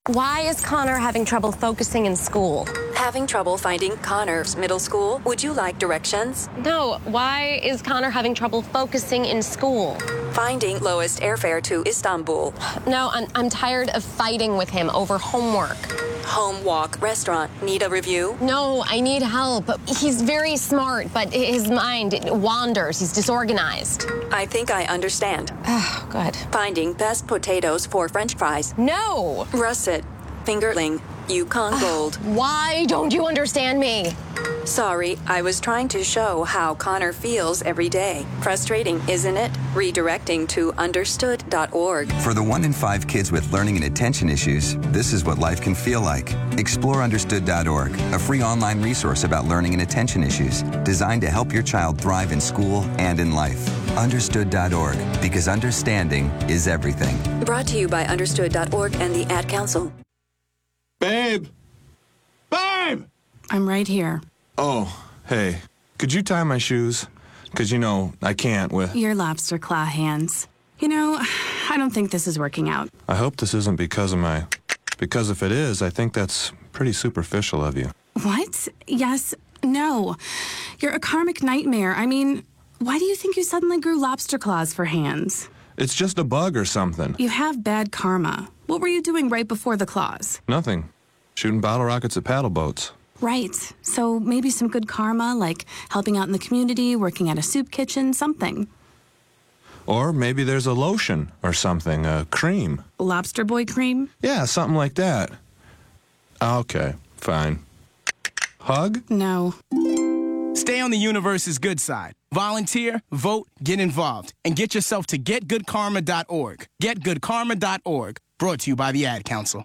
Why is Connor having trouble focusing in school? Having trouble finding Connor's middle school? Would you like directions? No, why is Connor having trouble focusing in school? Finding lowest airfare to Istanbul. No, I'm tired of fighting with him over homework. Home walk restaurant. Need a review? No, I need help. He's very smart, but his mind wanders. He's disorganized. I think I understand. Oh, good. Finding best potatoes for French fries. No! Russet. Fingerling. Yukon Gold. Why don't you understand me? Sorry, I was trying to show how Connor feels every day. Frustrating, isn't it? Redirecting to understood.org. For the 1 in 5 kids with learning and attention issues, this is what life can feel like. Explore understood.org, a free online resource about learning and attention issues, designed to help your child thrive in school and in life. Understood.org, because understanding is everything. Brought to you by understood.org and the Ad Council. Babe! Babe! I'm right here. Oh, hey. Could you tie my shoes? Because, I can't with... Your lobster claw hands. I don't think this is working out. I hope this isn't because of my... Because if it is, I think that's pretty superficial of you. What? Yes. No. You're a karmic nightmare. Why do you think you suddenly grew lobster claws for hands? It's just a bug or something. You have bad karma. What were you doing right before the claws? Nothing. Shooting bottle rockets at paddle boats. Right. So maybe some good karma, like helping out in the community, working at a soup kitchen, something. Or maybe there's a lotion or something, a cream. Lobster boy cream? Yeah, something like that. Okay, fine. Hug? No. Stay on the universe's good side. Volunteer, vote, get involved, and get yourself to getgoodkarma.org. Getgoodkarma.org. Brought to you by the Ad Council.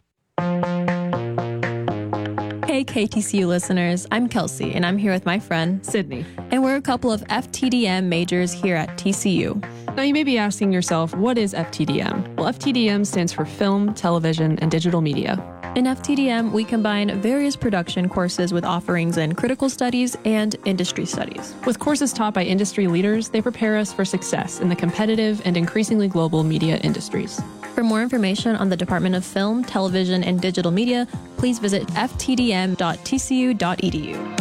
Hey, KTCU listeners, I'm Kelsey, and I'm here with my friend, Sydney. And we're a couple of FTDM majors here at TCU. Now, you may be asking yourself, what is FTDM? Well, FTDM stands for Film, Television, and Digital Media. In FTDM, we combine various production courses with offerings in critical studies and industry studies. With courses taught by industry leaders, they prepare us for success in the competitive and increasingly global media industries. For more information on the Department of Film, Television, and Digital Media, please visit ftdm.tcu.edu.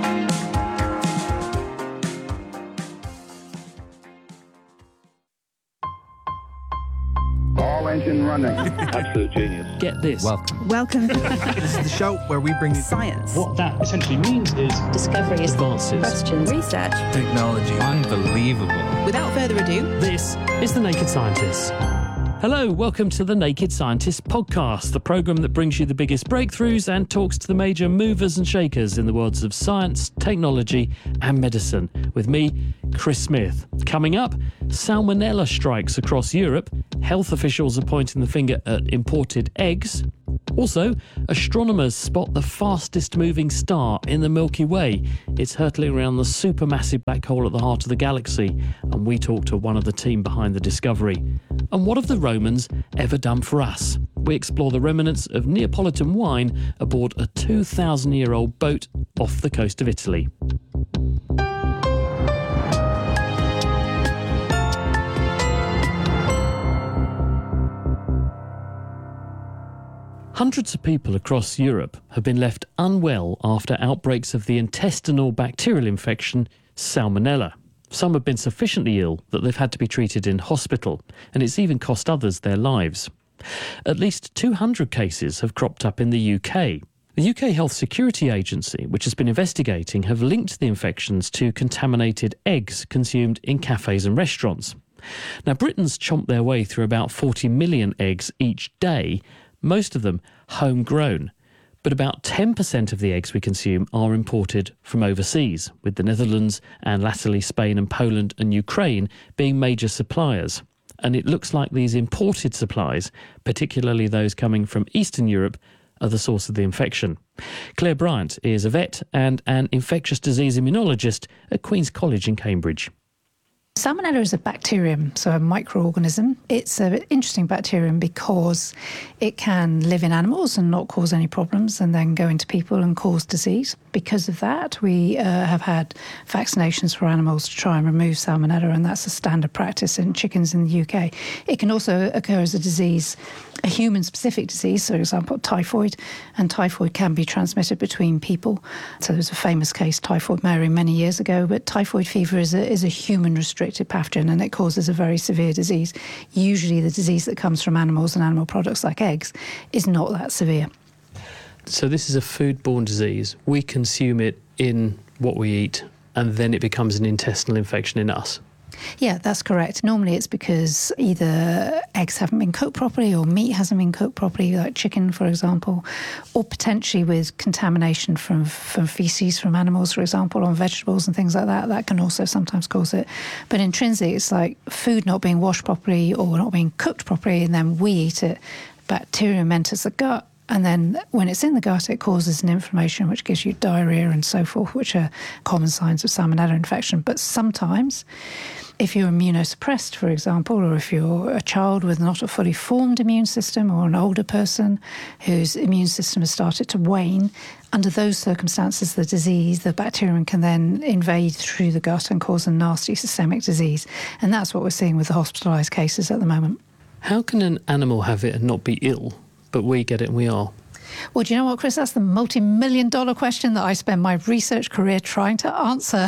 All engine running. Absolute genius. Get this. Welcome. This is the show where we bring you science. What that essentially means is discoveries, advances, questions, research, technology. Unbelievable. Without further ado, this is The Naked Scientists. Hello, welcome to the Naked Scientists podcast, the programme that brings you the biggest breakthroughs and talks to the major movers and shakers in the worlds of science, technology and medicine. With me, Chris Smith. Coming up, salmonella strikes across Europe. Health officials are pointing the finger at imported eggs. Also, astronomers spot the fastest moving star in the Milky Way. It's hurtling around the supermassive black hole at the heart of the galaxy, and we talk to one of the team behind the discovery. And what have the Romans ever done for us? We explore the remnants of Neapolitan wine aboard a 2,000-year-old boat off the coast of Italy. Hundreds of people across Europe have been left unwell after outbreaks of the intestinal bacterial infection Salmonella. Some have been sufficiently ill that they've had to be treated in hospital, and it's even cost others their lives. At least 200 cases have cropped up in the UK. The UK Health Security Agency, which has been investigating, have linked the infections to contaminated eggs consumed in cafes and restaurants. Now, Britons chomp their way through about 40 million eggs each day, most of them homegrown. But about 10% of the eggs we consume are imported from overseas, with the Netherlands and latterly Spain and Poland and Ukraine being major suppliers. And it looks like these imported supplies, particularly those coming from Eastern Europe, are the source of the infection. Claire Bryant is a vet and an infectious disease immunologist at Queen's College in Cambridge. Salmonella is a bacterium, so a microorganism. It's an interesting bacterium because it can live in animals and not cause any problems and then go into people and cause disease. Because of that, we have had vaccinations for animals to try and remove Salmonella, and that's a standard practice in chickens in the UK. It can also occur as a disease a human-specific disease, so for example, typhoid, and typhoid can be transmitted between people. So there's a famous case, Typhoid Mary, many years ago, but typhoid fever is a human-restricted pathogen, and it causes a very severe disease. Usually the disease that comes from animals and animal products like eggs is not that severe. So this is a foodborne disease. We consume it in what we eat, and then it becomes an intestinal infection in us. Yeah, that's correct. Normally it's because either eggs haven't been cooked properly or meat hasn't been cooked properly, like chicken, for example, or potentially with contamination from feces from animals, for example, on vegetables and things like that. That can also sometimes cause it. But intrinsically, it's like food not being washed properly or not being cooked properly, and then we eat it. Bacterium enters the gut. And then when it's in the gut, it causes an inflammation, which gives you diarrhea and so forth, which are common signs of salmonella infection. But sometimes, if you're immunosuppressed, for example, or if you're a child with not a fully formed immune system or an older person whose immune system has started to wane, under those circumstances, the bacterium can then invade through the gut and cause a nasty systemic disease. And that's what we're seeing with the hospitalised cases at the moment. How can an animal have it and not be ill, but we get it and we are? Well, do you know what, Chris? That's the multi-million-dollar question that I spend my research career trying to answer.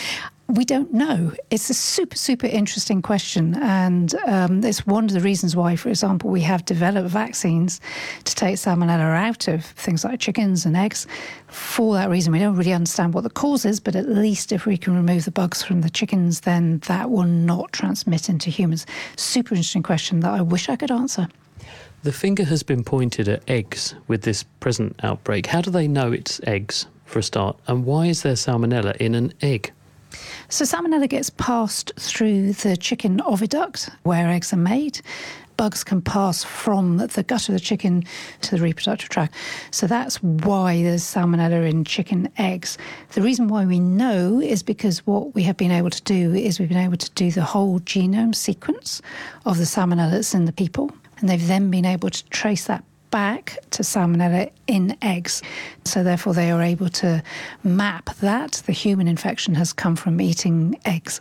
We don't know. It's a super, super interesting question. And it's one of the reasons why, for example, we have developed vaccines to take salmonella out of things like chickens and eggs. For that reason, we don't really understand what the cause is, but at least if we can remove the bugs from the chickens, then that will not transmit into humans. Super interesting question that I wish I could answer. The finger has been pointed at eggs with this present outbreak. How do they know it's eggs, for a start? And why is there salmonella in an egg? So salmonella gets passed through the chicken oviduct, where eggs are made. Bugs can pass from the gut of the chicken to the reproductive tract. So that's why there's salmonella in chicken eggs. The reason why we know is because what we have been able to do is we've been able to do the whole genome sequence of the salmonella that's in the people. And they've then been able to trace that back to salmonella in eggs. So therefore they are able to map that the human infection has come from eating eggs.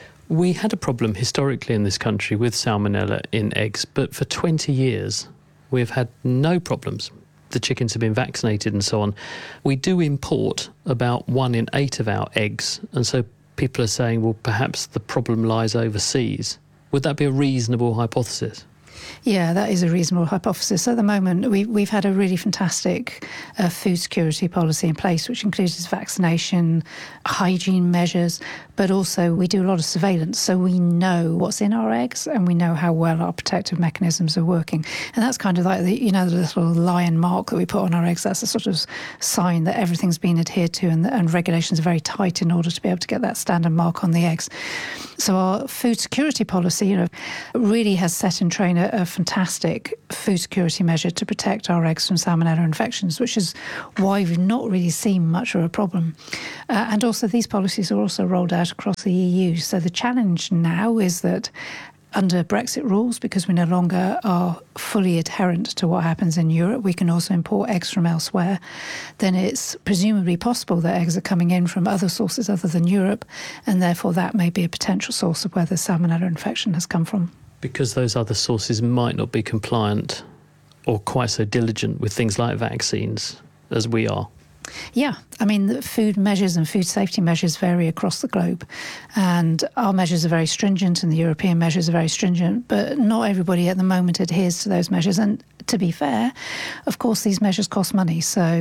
We had a problem historically in this country with salmonella in eggs, but for 20 years we've had no problems. The chickens have been vaccinated and so on. We do import about 1 in 8 of our eggs, and so people are saying, well, perhaps the problem lies overseas. Would that be a reasonable hypothesis? Yeah, that is a reasonable hypothesis. At the moment, we've had a really fantastic food security policy in place, which includes vaccination, hygiene measures, but also we do a lot of surveillance. So we know what's in our eggs and we know how well our protective mechanisms are working. And that's kind of like the little lion mark that we put on our eggs. That's a sort of sign that everything's been adhered to and regulations are very tight in order to be able to get that standard mark on the eggs. So our food security policy, really has set in train a fantastic food security measure to protect our eggs from salmonella infections, which is why we've not really seen much of a problem. And also these policies are also rolled out across the EU. So the challenge now is that under Brexit rules, because we no longer are fully adherent to what happens in Europe, we can also import eggs from elsewhere, then it's presumably possible that eggs are coming in from other sources other than Europe, and therefore that may be a potential source of where the salmonella infection has come from. Because those other sources might not be compliant or quite so diligent with things like vaccines as we are. Yeah, I mean, the food measures and food safety measures vary across the globe, and our measures are very stringent and the European measures are very stringent, but not everybody at the moment adheres to those measures. And to be fair, of course, these measures cost money.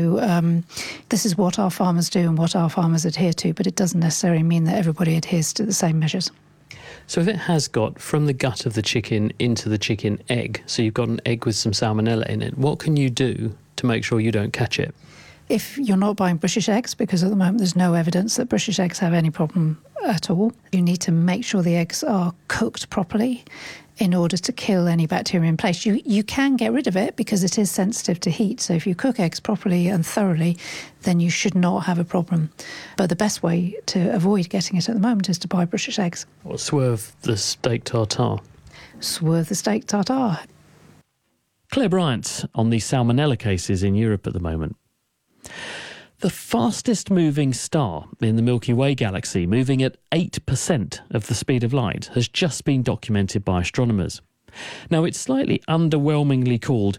So this is what our farmers do and what our farmers adhere to, but it doesn't necessarily mean that everybody adheres to the same measures. So if it has got from the gut of the chicken into the chicken egg, so you've got an egg with some salmonella in it, what can you do to make sure you don't catch it? If you're not buying British eggs, because at the moment there's no evidence that British eggs have any problem at all, you need to make sure the eggs are cooked properly in order to kill any bacteria in place. You can get rid of it because it is sensitive to heat. So if you cook eggs properly and thoroughly, then you should not have a problem. But the best way to avoid getting it at the moment is to buy British eggs. Or swerve the steak tartare. Swerve the steak tartare. Claire Bryant on the salmonella cases in Europe at the moment. The fastest moving star in the Milky Way galaxy, moving at 8% of the speed of light, has just been documented by astronomers. Now, it's slightly underwhelmingly called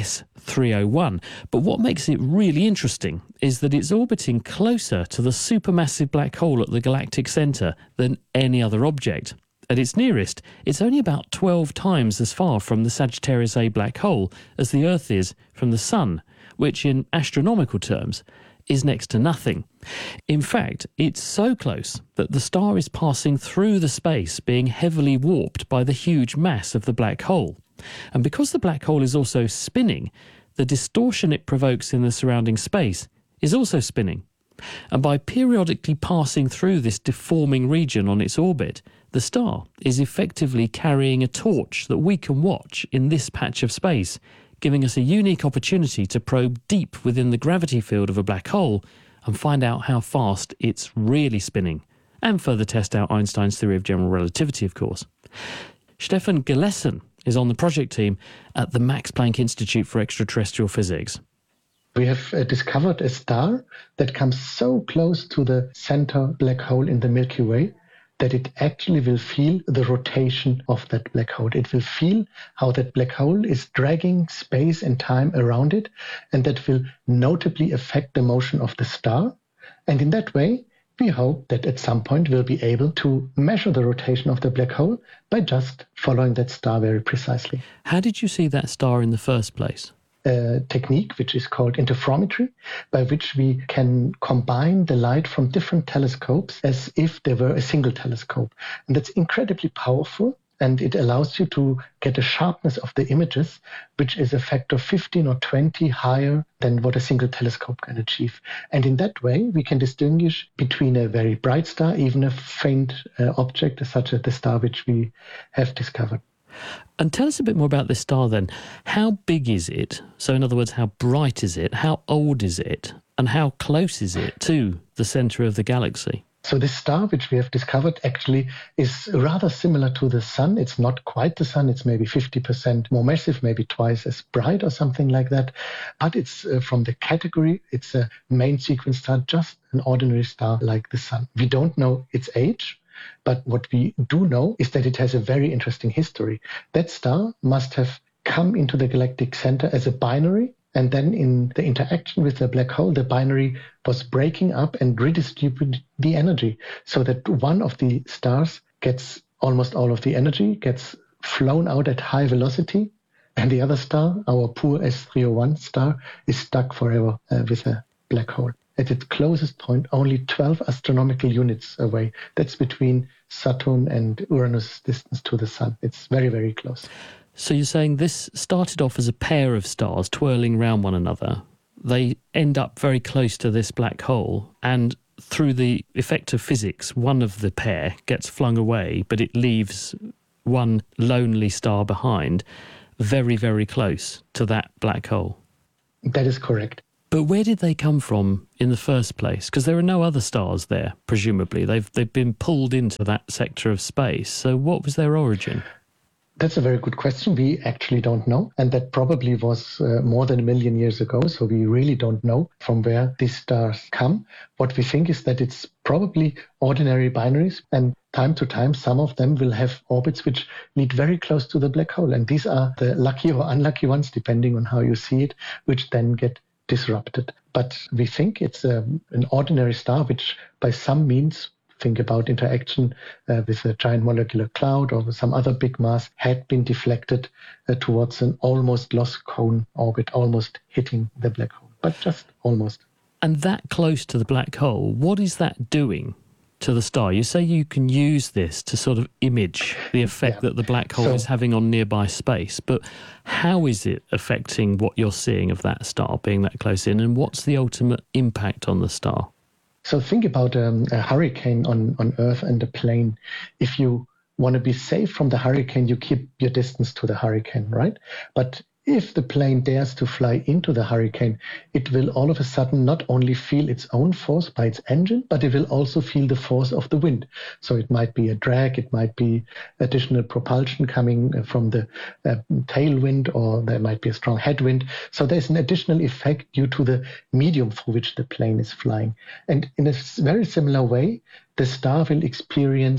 S301, but what makes it really interesting is that it's orbiting closer to the supermassive black hole at the galactic centre than any other object. At its nearest, it's only about 12 times as far from the Sagittarius A black hole as the Earth is from the Sun, which in astronomical terms is next to nothing. In fact, it's so close that the star is passing through the space, being heavily warped by the huge mass of the black hole. And because the black hole is also spinning, the distortion it provokes in the surrounding space is also spinning. And by periodically passing through this deforming region on its orbit, the star is effectively carrying a torch that we can watch in this patch of space, giving us a unique opportunity to probe deep within the gravity field of a black hole and find out how fast it's really spinning, and further test out Einstein's theory of general relativity, of course. Stefan Gillessen is on the project team at the Max Planck Institute for Extraterrestrial Physics. We have discovered a star that comes so close to the center black hole in the Milky Way that it actually will feel the rotation of that black hole. It will feel how that black hole is dragging space and time around it, and that will notably affect the motion of the star. And in that way, we hope that at some point we'll be able to measure the rotation of the black hole by just following that star very precisely. How did you see that star in the first place? A technique which is called interferometry, by which we can combine the light from different telescopes as if they were a single telescope. And that's incredibly powerful, and it allows you to get a sharpness of the images which is a factor 15 or 20 higher than what a single telescope can achieve. And in that way, we can distinguish between a very bright star, even a faint object such as the star which we have discovered. And tell us a bit more about this star then. How big is it? So in other words, how bright is it? How old is it? And how close is it to the centre of the galaxy? So this star which we have discovered actually is rather similar to the Sun. It's not quite the Sun. It's maybe 50% more massive, maybe twice as bright or something like that. But it's from the category, it's a main sequence star, just an ordinary star like the Sun. We don't know its age. But what we do know is that it has a very interesting history. That star must have come into the galactic center as a binary, and then in the interaction with the black hole, the binary was breaking up and redistributed the energy, so that one of the stars gets almost all of the energy, gets flown out at high velocity, and the other star, our poor S301 star, is stuck forever with a black hole. At its closest point, only 12 astronomical units away. That's between Saturn and Uranus' distance to the Sun. It's very, very close. So you're saying this started off as a pair of stars twirling around one another. They end up very close to this black hole, and through the effect of physics, one of the pair gets flung away, but it leaves one lonely star behind, very, very close to that black hole. That is correct. But where did they come from in the first place? Because there are no other stars there, presumably. They've been pulled into that sector of space. So what was their origin? That's a very good question. We actually don't know. And that probably was more than 1 million years ago. So we really don't know from where these stars come. What we think is that it's probably ordinary binaries. And time to time, some of them will have orbits which lead very close to the black hole. And these are the lucky or unlucky ones, depending on how you see it, which then get disrupted. But we think it's an ordinary star which by some means, think about interaction with a giant molecular cloud or some other big mass, had been deflected towards an almost lost cone orbit, almost hitting the black hole, but just almost. And that close to the black hole, what is that doing to the star? You say you can use this to sort of image the effect that the black hole is having on nearby space, but how is it affecting what you're seeing of that star being that close in, and what's the ultimate impact on the star? So think about a hurricane on Earth and a plane. If you want to be safe from the hurricane, you keep your distance to the hurricane, right? But if the plane dares to fly into the hurricane, it will all of a sudden not only feel its own force by its engine, but it will also feel the force of the wind. So it might be a drag, it might be additional propulsion coming from the tailwind, or there might be a strong headwind. So there's an additional effect due to the medium through which the plane is flying. And in a very similar way, the star will experience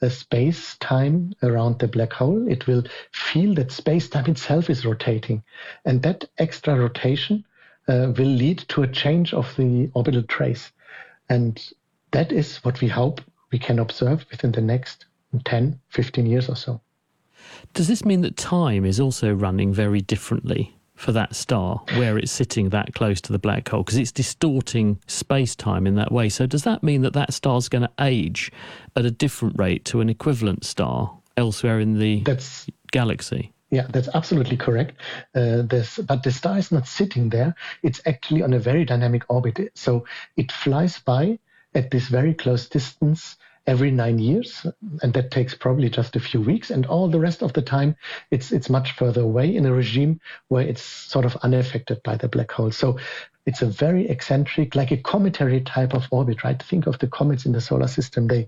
space-time around the black hole. It will feel that space-time itself is rotating. And that extra rotation will lead to a change of the orbital trace. And that is what we hope we can observe within the next 10, 15 years or so. Does this mean that time is also running very differently for that star, where it's sitting that close to the black hole? Because it's distorting space-time in that way. So does that mean that that star's going to age at a different rate to an equivalent star elsewhere in the galaxy? Yeah, that's absolutely correct. But the star is not sitting there. It's actually on a very dynamic orbit. So it flies by at this very close distance every 9 years, and that takes probably just a few weeks, and all the rest of the time it's much further away in a regime where it's sort of unaffected by the black hole. So it's a very eccentric, like a cometary type of orbit, right? Think of the comets in the solar system. They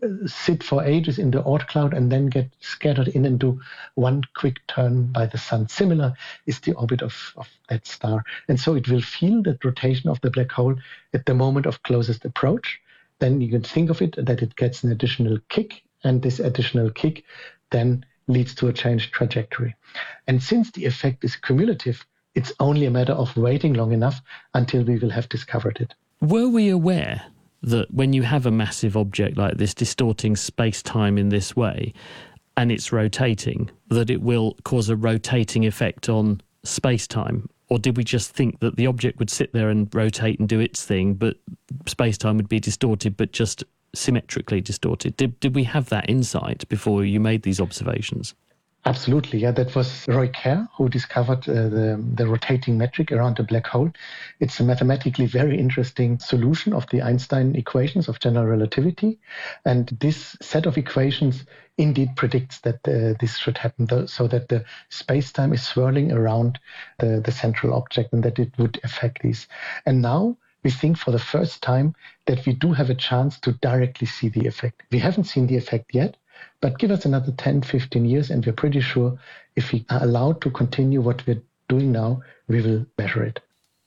sit for ages in the Oort cloud and then get scattered in and do one quick turn by the sun. Similar is the orbit of that star. And so it will feel that rotation of the black hole at the moment of closest approach. Then you can think of it that it gets an additional kick, and this additional kick then leads to a changed trajectory. And since the effect is cumulative, it's only a matter of waiting long enough until we will have discovered it. Were we aware that when you have a massive object like this distorting space-time in this way, and it's rotating, that it will cause a rotating effect on space-time? Or did we just think that the object would sit there and rotate and do its thing, but space-time would be distorted, but just symmetrically distorted? Did we have that insight before you made these observations? Absolutely, yeah. That was Roy Kerr who discovered the rotating metric around the black hole. It's a mathematically very interesting solution of the Einstein equations of general relativity. And this set of equations indeed predicts that this should happen, so that the space-time is swirling around the central object and that it would affect these. And now we think for the first time that we do have a chance to directly see the effect. We haven't seen the effect yet, but give us another 10, 15 years and we're pretty sure if we are allowed to continue what we're doing now, we will measure it.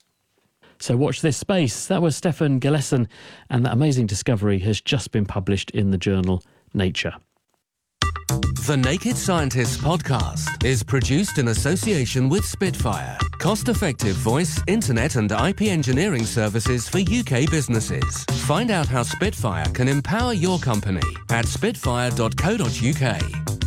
So watch this space. That was Stefan Gillessen, and that amazing discovery has just been published in the journal Nature. The Naked Scientists podcast is produced in association with Spitfire, cost-effective voice, internet and IP engineering services for UK businesses. Find out how Spitfire can empower your company at spitfire.co.uk.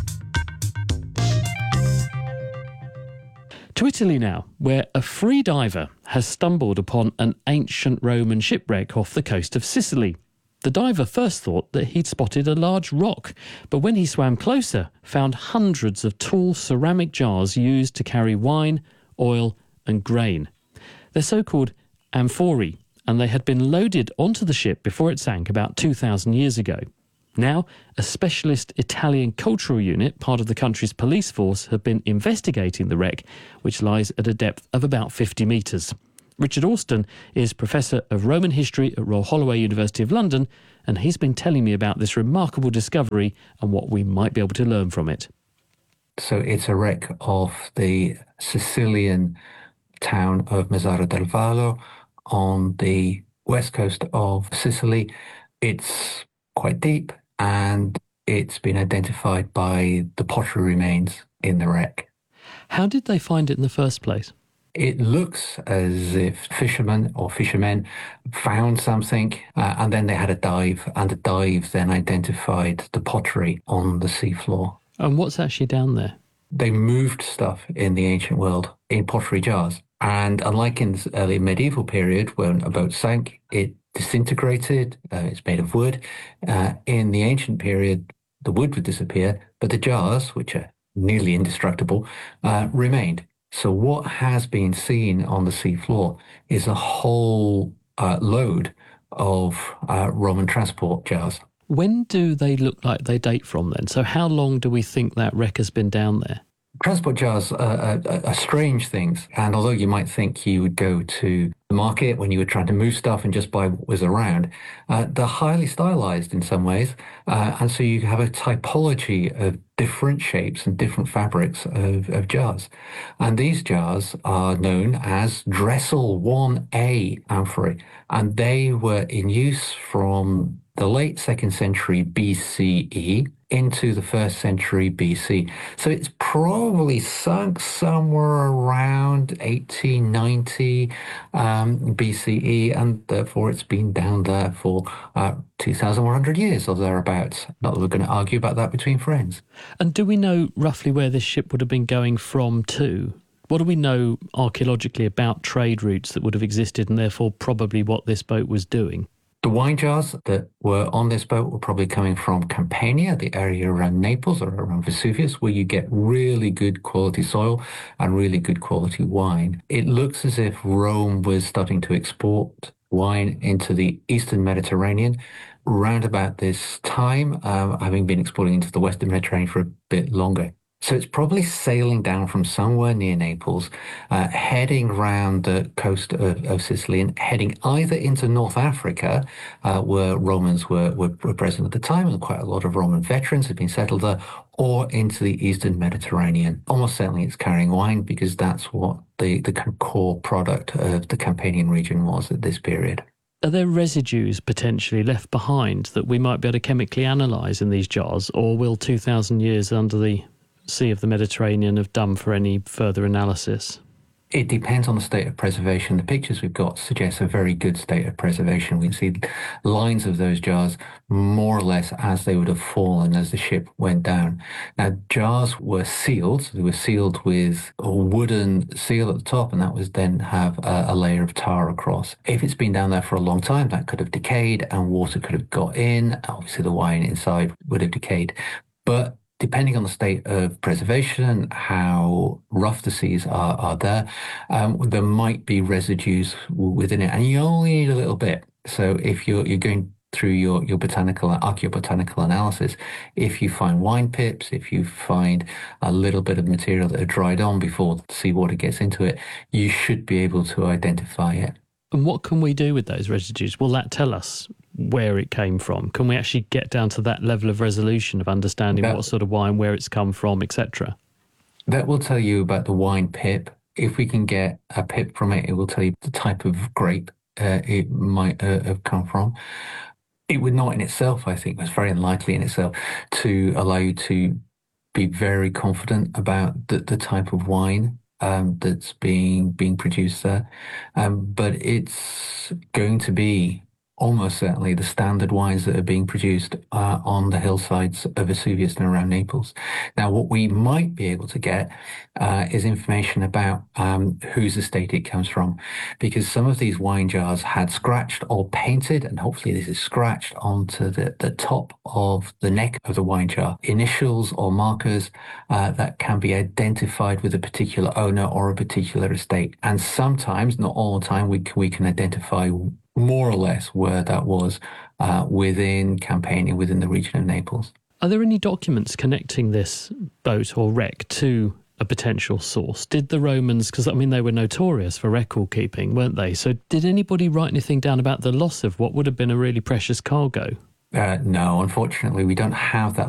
To Italy now, where a free diver has stumbled upon an ancient Roman shipwreck off the coast of Sicily. The diver first thought that he'd spotted a large rock, but when he swam closer, found hundreds of tall ceramic jars used to carry wine, oil and grain. They're so-called amphorae, and they had been loaded onto the ship before it sank about 2,000 years ago. Now, a specialist Italian cultural unit, part of the country's police force, have been investigating the wreck, which lies at a depth of about 50 metres. Richard Alston is Professor of Roman History at Royal Holloway University of London, and he's been telling me about this remarkable discovery and what we might be able to learn from it. So it's a wreck of the Sicilian town of Mezzara del Vallo on the west coast of Sicily. It's quite deep, and it's been identified by the pottery remains in the wreck. How did they find it in the first place? It looks as if fishermen found something and then they had a dive, and the dive then identified the pottery on the seafloor. And what's actually down there? They moved stuff in the ancient world in pottery jars. And unlike in the early medieval period when a boat sank, it disintegrated, it's made of wood. In the ancient period, the wood would disappear, but the jars, which are nearly indestructible, remained. So what has been seen on the seafloor is a whole load of Roman transport jars. When do they look like they date from then? So how long do we think that wreck has been down there? Transport jars are strange things. And although you might think you would go to the market when you were trying to move stuff and just buy what was around, they're highly stylized in some ways. And so you have a typology of different shapes and different fabrics of jars. And these jars are known as Dressel 1A amphorae. And they were in use from the late 2nd century BCE into the 1st century BC. So it's probably sunk somewhere around 1890 BCE, and therefore it's been down there for 2,100 years or thereabouts. Not that we're going to argue about that between friends. And do we know roughly where this ship would have been going from to? What do we know archaeologically about trade routes that would have existed and therefore probably what this boat was doing? The wine jars that were on this boat were probably coming from Campania, the area around Naples or around Vesuvius, where you get really good quality soil and really good quality wine. It looks as if Rome was starting to export wine into the Eastern Mediterranean round about this time, having been exporting into the Western Mediterranean for a bit longer. So it's probably sailing down from somewhere near Naples, heading round the coast of Sicily and heading either into North Africa, where Romans were present at the time, and quite a lot of Roman veterans had been settled there, or into the Eastern Mediterranean. Almost certainly it's carrying wine because that's what the core product of the Campanian region was at this period. Are there residues potentially left behind that we might be able to chemically analyse in these jars, or will 2,000 years under the Sea of the Mediterranean have done for any further analysis? It depends on the state of preservation. The pictures we've got suggest a very good state of preservation. We can see lines of those jars more or less as they would have fallen as the ship went down. Now, jars were sealed. So they were sealed with a wooden seal at the top, and that was then have a layer of tar across. If it's been down there for a long time, that could have decayed and water could have got in. Obviously, the wine inside would have decayed. But depending on the state of preservation, how rough the seas are there, there might be residues within it, and you only need a little bit. So if you're going through your archaeobotanical analysis, if you find wine pips, if you find a little bit of material that had dried on before seawater gets into it, you should be able to identify it. And what can we do with those residues? Will that tell us where it came from? Can we actually get down to that level of resolution of understanding what sort of wine, where it's come from, etc.? That will tell you about the wine pip. If we can get a pip from it, it will tell you the type of grape it might have come from. It would not in itself, I think, was very unlikely in itself to allow you to be very confident about the type of wine that's being produced there. But it's going to be almost certainly the standard wines that are being produced on the hillsides of Vesuvius and around Naples. Now, what we might be able to get is information about whose estate it comes from, because some of these wine jars had scratched or painted, and hopefully this is scratched onto the top of the neck of the wine jar, initials or markers that can be identified with a particular owner or a particular estate. And sometimes, not all the time, we can identify more or less where that was within Campania, within the region of Naples. Are there any documents connecting this boat or wreck to a potential source? Did the Romans, because I mean they were notorious for record keeping, weren't they? So did anybody write anything down about the loss of what would have been a really precious cargo? No, unfortunately we don't have that